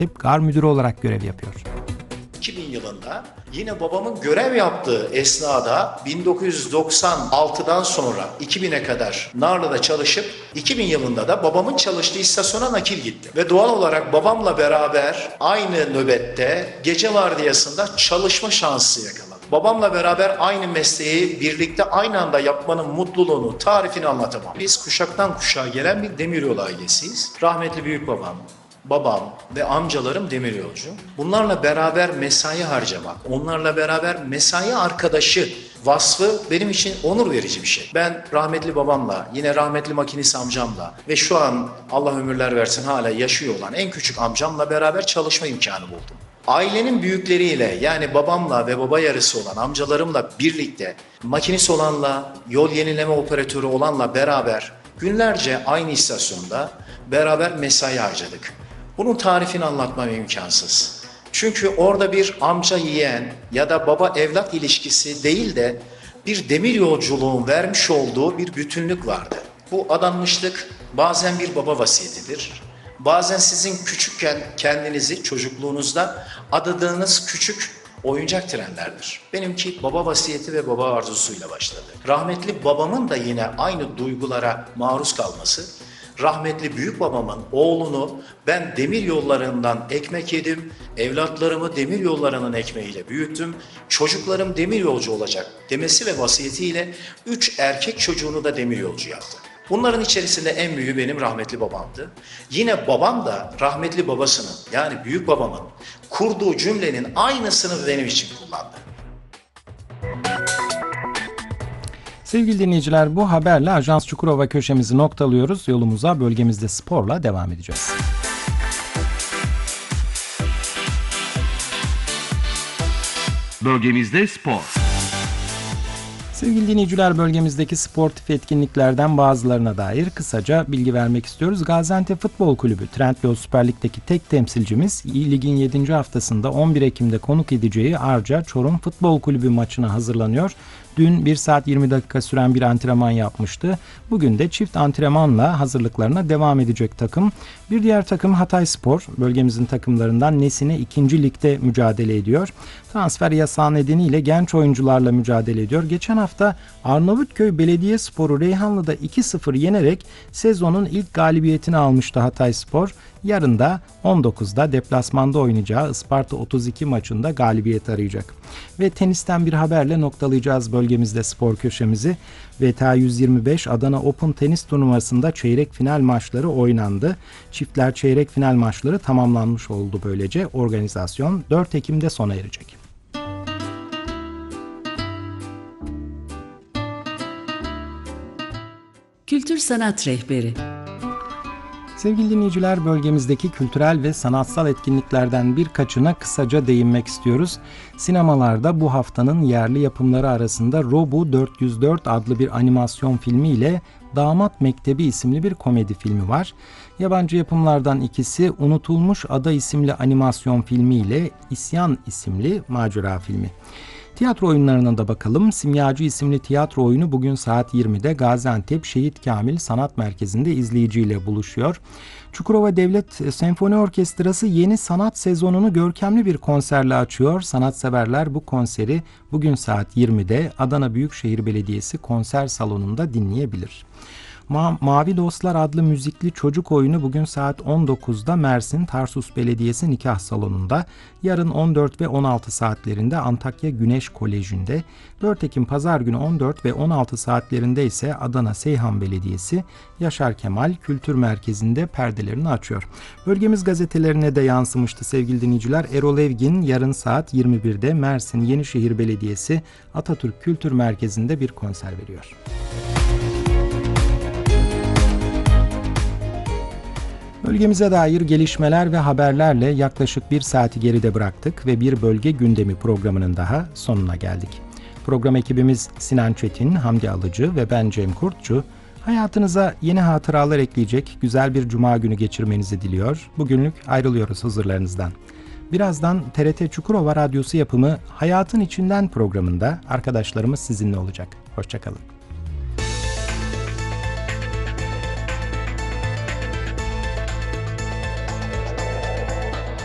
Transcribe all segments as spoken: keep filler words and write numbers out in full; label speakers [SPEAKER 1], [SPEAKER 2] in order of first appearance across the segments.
[SPEAKER 1] gar müdürü olarak görev yapıyor.
[SPEAKER 2] iki bin yılında yine babamın görev yaptığı esnada bin dokuz yüz doksan altıdan sonra iki bine kadar Narlı'da çalışıp iki bin yılında da babamın çalıştığı istasyona nakil gittim. Ve doğal olarak babamla beraber aynı nöbette gece vardiyasında çalışma şansı yakaladım. Babamla beraber aynı mesleği birlikte aynı anda yapmanın mutluluğunu, tarifini anlatamam. Biz kuşaktan kuşağa gelen bir demiryolu ailesiyiz. Rahmetli büyük babam, babam ve amcalarım demiryolcu. Bunlarla beraber mesai harcamak, onlarla beraber mesai arkadaşı vasfı benim için onur verici bir şey. Ben rahmetli babamla, yine rahmetli makinist amcamla ve şu an Allah ömürler versin hala yaşıyor olan en küçük amcamla beraber çalışma imkanı buldum. Ailenin büyükleriyle, yani babamla ve baba yarısı olan amcalarımla birlikte makinist olanla, yol yenileme operatörü olanla beraber günlerce aynı istasyonda beraber mesai harcadık. Bunun tarifini anlatmam imkansız. Çünkü orada bir amca yeğen ya da baba evlat ilişkisi değil de bir demir yolculuğun vermiş olduğu bir bütünlük vardı. Bu adanmışlık bazen bir baba vasiyetidir. Bazen sizin küçükken kendinizi çocukluğunuzda adadığınız küçük oyuncak trenlerdir. Benimki baba vasiyeti ve baba arzusuyla başladı. Rahmetli babamın da yine aynı duygulara maruz kalması, rahmetli büyük babamın oğlunu ben demir yollarından ekmek yedim, evlatlarımı demir yollarının ekmeğiyle büyüttüm, çocuklarım demir yolcu olacak demesi ve vasiyetiyle üç erkek çocuğunu da demir yolcu yaptı. Bunların içerisinde en büyüğü benim rahmetli babamdı. Yine babam da rahmetli babasının, yani büyük babamın kurduğu cümlenin aynısını benim için kullandı.
[SPEAKER 1] Sevgili dinleyiciler, bu haberle Ajans Çukurova köşemizi noktalıyoruz. Yolumuza bölgemizde sporla devam edeceğiz.
[SPEAKER 3] Bölgemizde spor.
[SPEAKER 1] Sevgili dinleyiciler, bölgemizdeki sportif etkinliklerden bazılarına dair kısaca bilgi vermek istiyoruz. Gaziantep Futbol Kulübü, Trendyol Süper Lig'deki tek temsilcimiz, ligin yedinci haftasında on bir Ekim'de konuk edeceği Arca Çorum Futbol Kulübü maçına hazırlanıyor. Dün bir saat yirmi dakika süren bir antrenman yapmıştı. Bugün de çift antrenmanla hazırlıklarına devam edecek takım. Bir diğer takım Hatayspor, bölgemizin takımlarından Nesine ikinci Lig'de mücadele ediyor. Transfer yasağı nedeniyle genç oyuncularla mücadele ediyor. Geçen hafta Arnavutköy Belediyespor'u Reyhanlı'da iki sıfır yenerek sezonun ilk galibiyetini almıştı Hatayspor. Yarın da on dokuzda deplasmanda oynayacağı Isparta otuz iki maçında galibiyet arayacak. Ve tenisten bir haberle noktalayacağız bölgemizde spor köşemizi. V T A yüz yirmi beş Adana Open tenis turnuvasında çeyrek final maçları oynandı. Çiftler çeyrek final maçları tamamlanmış oldu böylece. Organizasyon dört Ekim'de sona erecek.
[SPEAKER 4] Kültür Sanat Rehberi.
[SPEAKER 1] Sevgili dinleyiciler, bölgemizdeki kültürel ve sanatsal etkinliklerden birkaçına kısaca değinmek istiyoruz. Sinemalarda bu haftanın yerli yapımları arasında Robu dört yüz dört adlı bir animasyon filmi ile Damat Mektebi isimli bir komedi filmi var. Yabancı yapımlardan ikisi Unutulmuş Ada isimli animasyon filmi ile İsyan isimli macera filmi. Tiyatro oyunlarına da bakalım. Simyacı isimli tiyatro oyunu bugün saat yirmide Gaziantep Şehit Kamil Sanat Merkezi'nde izleyiciyle buluşuyor. Çukurova Devlet Senfoni Orkestrası yeni sanat sezonunu görkemli bir konserle açıyor. Sanatseverler bu konseri bugün saat yirmide Adana Büyükşehir Belediyesi konser salonunda dinleyebilir. Ma- Mavi Dostlar adlı müzikli çocuk oyunu bugün saat on dokuzda Mersin Tarsus Belediyesi Nikah Salonu'nda, yarın on dört ve on altı saatlerinde Antakya Güneş Koleji'nde, dört Ekim Pazar günü on dört ve on altı saatlerinde ise Adana Seyhan Belediyesi Yaşar Kemal Kültür Merkezi'nde perdelerini açıyor. Bölgemiz gazetelerine de yansımıştı sevgili dinleyiciler. Erol Evgin yarın saat yirmi birde Mersin Yenişehir Belediyesi Atatürk Kültür Merkezi'nde bir konser veriyor. Bölgemize dair gelişmeler ve haberlerle yaklaşık bir saati geride bıraktık ve bir bölge gündemi programının daha sonuna geldik. Program ekibimiz Sinan Çetin, Hamdi Alıcı ve ben Cem Kurtçu, hayatınıza yeni hatıralar ekleyecek güzel bir cuma günü geçirmenizi diliyor. Bugünlük ayrılıyoruz huzurlarınızdan. Birazdan T R T Çukurova Radyosu yapımı Hayatın İçinden programında arkadaşlarımız sizinle olacak. Hoşçakalın.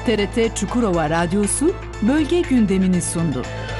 [SPEAKER 3] T R T Çukurova Radyosu bölge gündemini sundu.